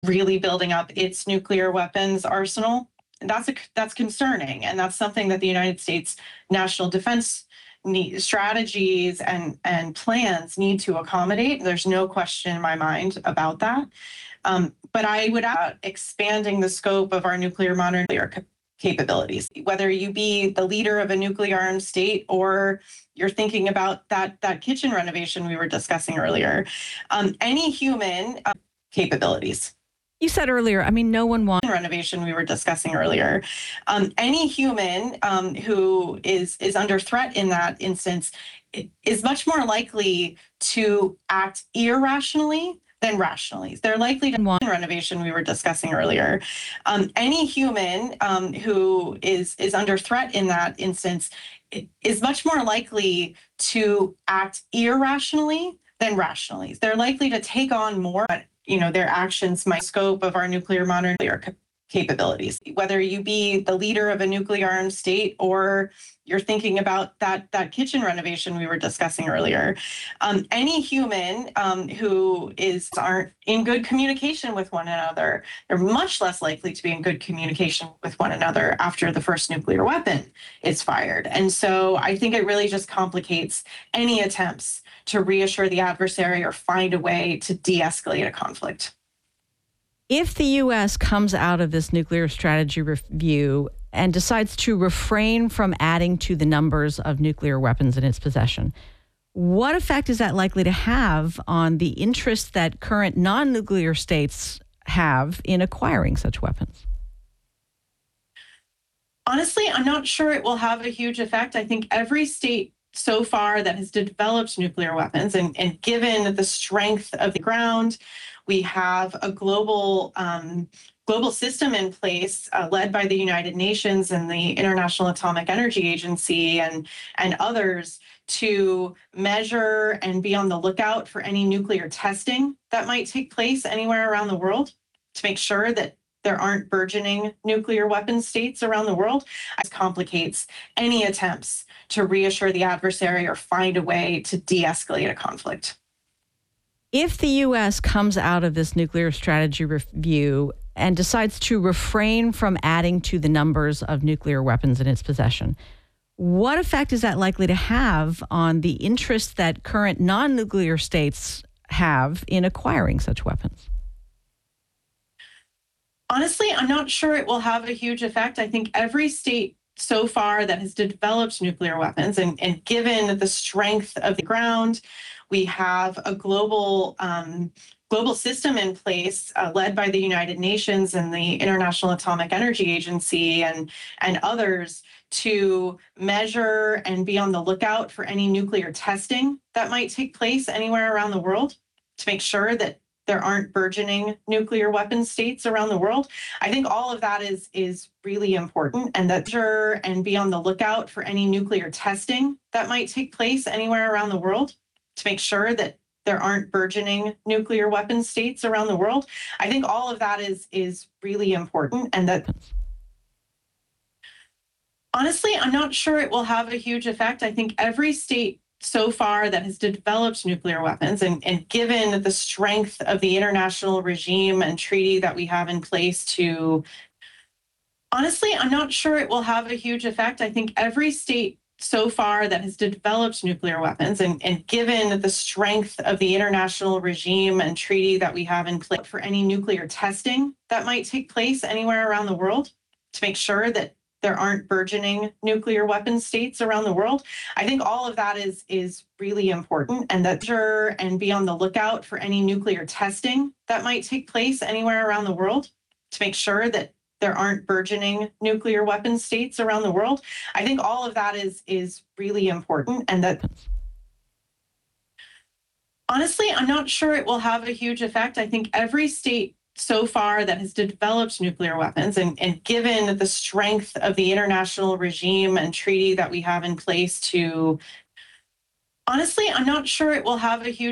really building up its nuclear weapons arsenal. And that's concerning, and that's something that the United States national defense strategies and plans need to accommodate. There's no question in my mind about that. But I would add expanding the scope of our nuclear modern capabilities. Whether you be the leader of a nuclear armed state or you're thinking about that kitchen renovation we were discussing earlier, any human capabilities. You said earlier, no one wants Renovation we were discussing earlier. Any human who is under threat in that instance is much more likely to act irrationally than rationally. They're likely to want renovation we were discussing earlier. Any human who is under threat in that instance is much more likely to act irrationally than rationally. They're likely to take on more. Their actions might scope of our nuclear modern capabilities. Whether you be the leader of a nuclear armed state or you're thinking about that kitchen renovation we were discussing earlier, any human who aren't in good communication with one another, they're much less likely to be in good communication with one another after the first nuclear weapon is fired. And so I think it really just complicates any attempts to reassure the adversary or find a way to de-escalate a conflict. If the U.S. comes out of this nuclear strategy review and decides to refrain from adding to the numbers of nuclear weapons in its possession, what effect is that likely to have on the interest that current non-nuclear states have in acquiring such weapons? Honestly, I'm not sure it will have a huge effect. I think every state so far that has developed nuclear weapons, and given the strength of the ground, we have a global system in place led by the United Nations and the International Atomic Energy Agency and others to measure and be on the lookout for any nuclear testing that might take place anywhere around the world to make sure that there aren't burgeoning nuclear weapon states around the world. It complicates any attempts to reassure the adversary or find a way to de-escalate a conflict. If the U.S. comes out of this nuclear strategy review and decides to refrain from adding to the numbers of nuclear weapons in its possession, what effect is that likely to have on the interest that current non-nuclear states have in acquiring such weapons? Honestly, I'm not sure it will have a huge effect. I think every state so far that has developed nuclear weapons, and given the strength of the ground, we have a global system in place led by the United Nations and the International Atomic Energy Agency and others to measure and be on the lookout for any nuclear testing that might take place anywhere around the world to make sure that there aren't burgeoning nuclear weapon states around the world. I think all of that is really important, and that measure and be on the lookout for any nuclear testing that might take place anywhere around the world to make sure that there aren't burgeoning nuclear weapon states around the world. I think all of that is really important, and that honestly, I'm not sure it will have a huge effect. I think every state so far that has developed nuclear weapons, and given the strength of the international regime and treaty that we have in place honestly, I'm not sure it will have a huge effect. I think every state so far that has developed nuclear weapons, and given the strength of the international regime and treaty that we have in place for any nuclear testing that might take place anywhere around the world to make sure that there aren't burgeoning nuclear weapon states around the world. I think all of that is really important, and that measure and be on the lookout for any nuclear testing that might take place anywhere around the world to make sure that there aren't burgeoning nuclear weapon states around the world. I think all of that is really important, and that honestly, I'm not sure it will have a huge effect. I think every state so far that has developed nuclear weapons, and given the strength of the international regime and treaty that we have in place honestly, I'm not sure it will have a huge